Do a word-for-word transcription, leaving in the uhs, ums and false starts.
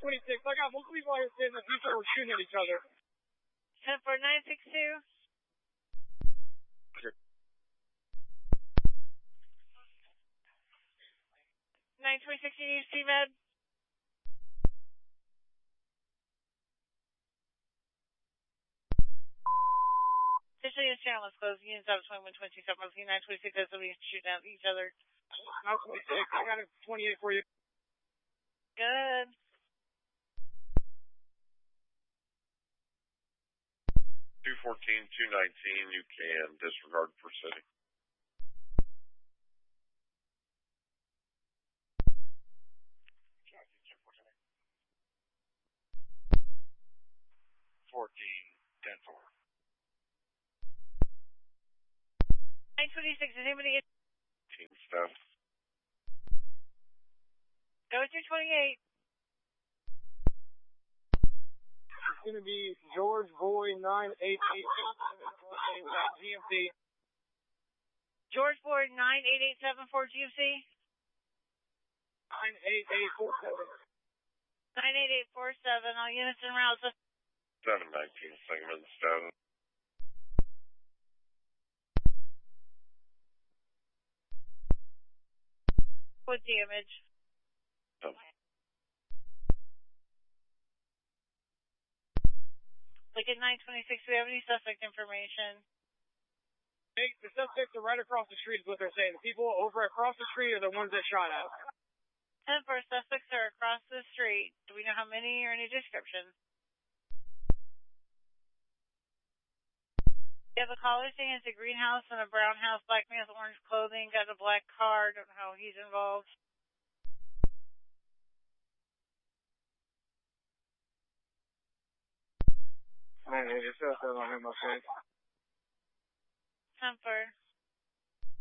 twenty-six, I got multiple people here saying that people were shooting at each other. ten four nine six two. Sure. nine twenty-six, you use C Med. Officially, this channel is closed. Units out of twenty-one twenty-seven. nine twenty-six has somebody shooting at each other. nine twenty-six, I got a twenty-eight for you. Good. two fourteen, two nineteen, you can disregard for city. fourteen, ten four. nine twenty-six, is anybody get... Team stuff. Go with your twenty-eight. It's going to be George Boy nine eight eight G M C. George Board nine eight eight seven four G M C. nine eight eight four seven. nine eight eight four seven, all units en route. seven nineteen, Singman Stone. What damage? Oh. Look at nine twenty-six, do we have any suspect information? Hey, the suspects are right across the street is what they're saying. The people over across the street are the ones that shot at. ten four, suspects are across the street. Do we know how many or any description? You have a caller saying it's a green house and a brown house, black man with orange clothing, got a black car, don't know how he's involved. Man, it's just that on him, okay. ten four.